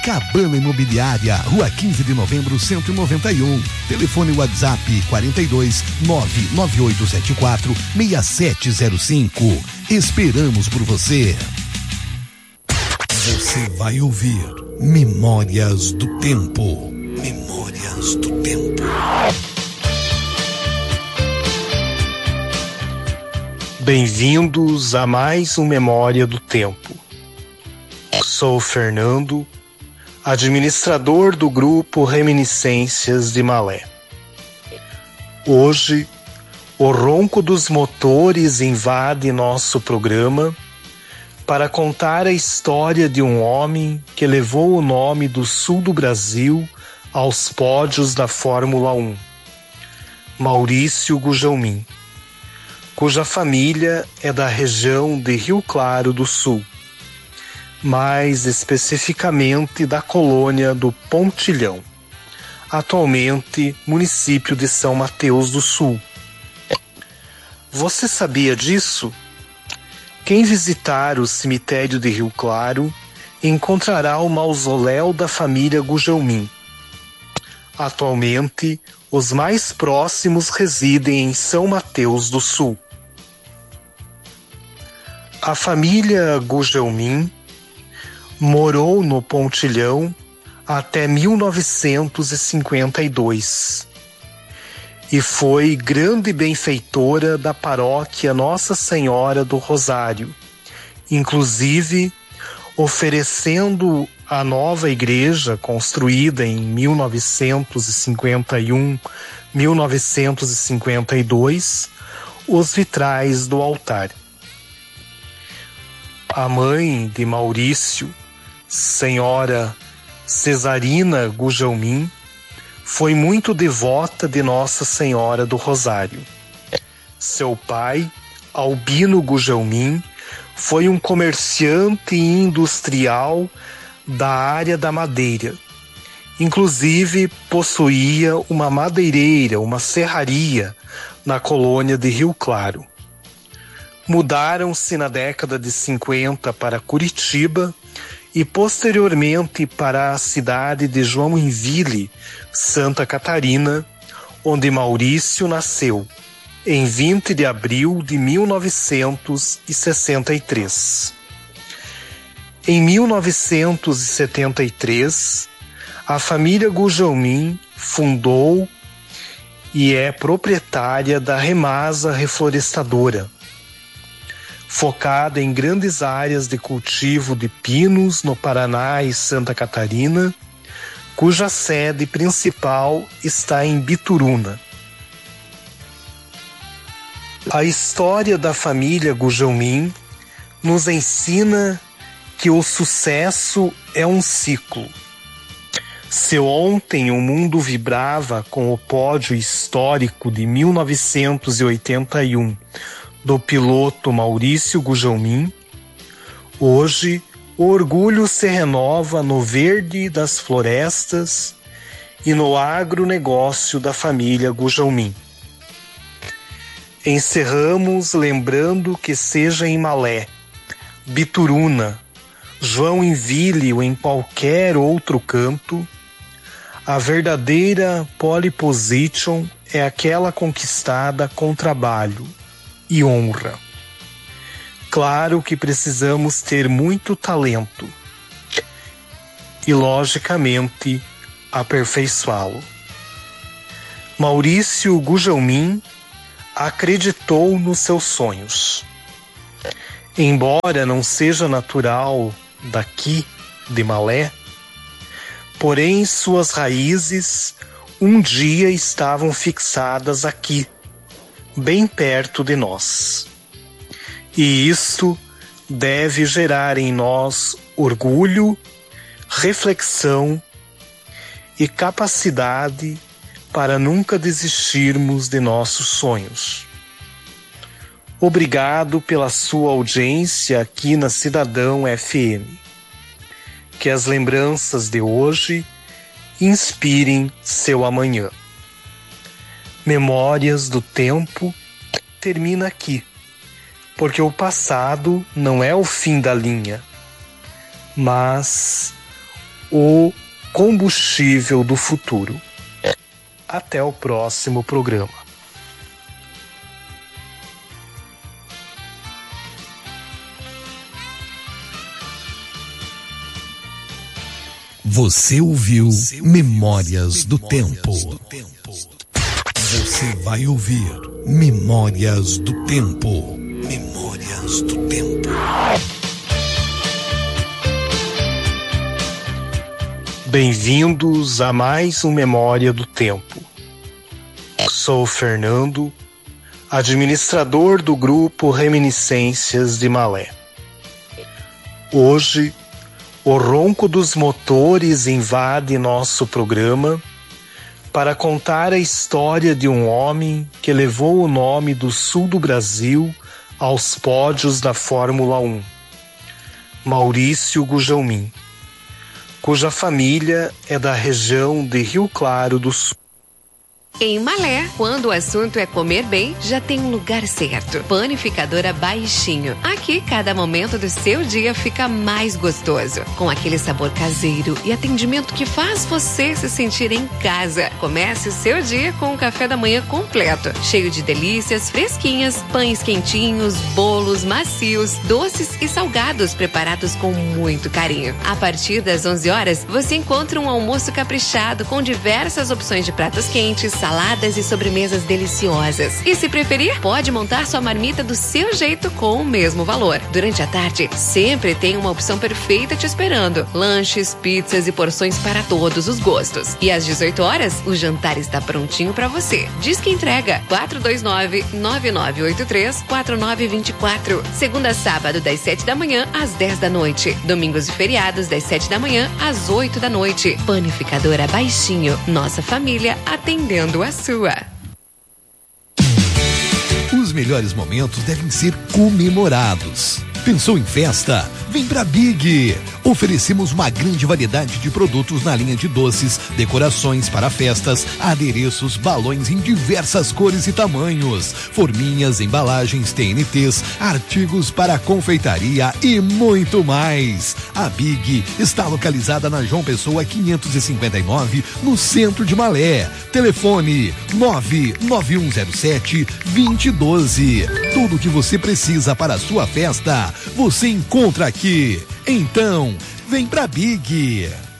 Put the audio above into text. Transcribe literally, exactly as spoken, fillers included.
Cabana Imobiliária, Rua quinze de novembro, cento e noventa e um. Telefone WhatsApp quarenta e dois, nove nove oito sete quatro, seis sete zero cinco. Esperamos por você. Você vai ouvir Memórias do Tempo. Memórias do Tempo. Bem-vindos a mais um Memória do Tempo. Sou Fernando, administrador do grupo Reminiscências de Malé. Hoje, o ronco dos motores invade nosso programa para contar a história de um homem que levou o nome do sul do Brasil aos pódios da Fórmula um, Maurício Gugelmin, cuja família é da região de Rio Claro do Sul, mais especificamente da colônia do Pontilhão, atualmente município de São Mateus do Sul. Você sabia disso? Quem visitar o cemitério de Rio Claro encontrará o mausoléu da família Gugelmin. Atualmente, os mais próximos residem em São Mateus do Sul. A família Gugelmin morou no Pontilhão até mil novecentos e cinquenta e dois e foi grande benfeitora da paróquia Nossa Senhora do Rosário, inclusive oferecendo a nova igreja construída em mil novecentos e cinquenta e um, mil novecentos e cinquenta e dois, os vitrais do altar. A mãe de Maurício, senhora Cesarina Gugelmin, foi muito devota de Nossa Senhora do Rosário. Seu pai, Albino Gugelmin, foi um comerciante e industrial da área da madeira. Inclusive, possuía uma madeireira, uma serraria, na colônia de Rio Claro. Mudaram-se na década de cinquenta para Curitiba e posteriormente para a cidade de Joinville, Santa Catarina, onde Maurício nasceu, em vinte de abril de mil novecentos e sessenta e três. Em mil novecentos e setenta e três, a família Gugelmin fundou e é proprietária da Remasa Reflorestadora, focada em grandes áreas de cultivo de pinos no Paraná e Santa Catarina, cuja sede principal está em Bituruna. A história da família Gugelmin nos ensina que o sucesso é um ciclo. Se ontem o mundo vibrava com o pódio histórico de mil novecentos e oitenta e um do piloto Maurício Gugelmin, hoje o orgulho se renova no verde das florestas e no agronegócio da família Gugelmin. Encerramos lembrando que seja em Malé, Bituruna, Joinville ou em qualquer outro canto, a verdadeira pole position é aquela conquistada com trabalho e honra. Claro que precisamos ter muito talento e, logicamente, aperfeiçoá-lo. Maurício Gugelmin acreditou nos seus sonhos. Embora não seja natural daqui, de Malé, porém suas raízes um dia estavam fixadas aqui, bem perto de nós. E isto deve gerar em nós orgulho, reflexão e capacidade para nunca desistirmos de nossos sonhos. Obrigado pela sua audiência aqui na Cidadão F M. Que as lembranças de hoje inspirem seu amanhã. Memórias do Tempo termina aqui, porque o passado não é o fim da linha, mas o combustível do futuro. Até o próximo programa. Você ouviu Memórias do Tempo. Você vai ouvir Memórias do Tempo. Memórias do Tempo. Bem-vindos a mais um Memória do Tempo. Sou Fernando, administrador do grupo Reminiscências de Malé. Hoje, o ronco dos motores invade nosso programa para contar a história de um homem que levou o nome do sul do Brasil aos pódios da Fórmula um, Maurício Gugelmin, cuja família é da região de Rio Claro do Sul. Em Malé, quando o assunto é comer bem, já tem um lugar certo. Panificadora Baixinho. Aqui, cada momento do seu dia fica mais gostoso. Com aquele sabor caseiro e atendimento que faz você se sentir em casa. Comece o seu dia com um café da manhã completo. Cheio de delícias fresquinhas, pães quentinhos, bolos macios, doces e salgados preparados com muito carinho. A partir das onze horas, você encontra um almoço caprichado com diversas opções de pratos quentes, saladas e sobremesas deliciosas. E se preferir, pode montar sua marmita do seu jeito com o mesmo valor. Durante a tarde, sempre tem uma opção perfeita te esperando. Lanches, pizzas e porções para todos os gostos. E às dezoito horas, o jantar está prontinho para você. Diz que entrega quatro dois nove, nove nove oito três, quatro nove dois quatro. Segunda a sábado, das sete da manhã às dez da noite. Domingos e feriados, das sete da manhã às oito da noite. Panificadora Baixinho. Nossa família atendendo a sua. Os melhores momentos devem ser comemorados. Pensou em festa? Vem pra Big! Oferecemos uma grande variedade de produtos na linha de doces, decorações para festas, adereços, balões em diversas cores e tamanhos, forminhas, embalagens, T N Tês, artigos para confeitaria e muito mais. A Big está localizada na João Pessoa quinhentos e cinquenta e nove, no centro de Malé. Telefone nove nove um zero sete, dois zero um dois. Tudo o que você precisa para a sua festa, você encontra aqui. Então, vem pra Big!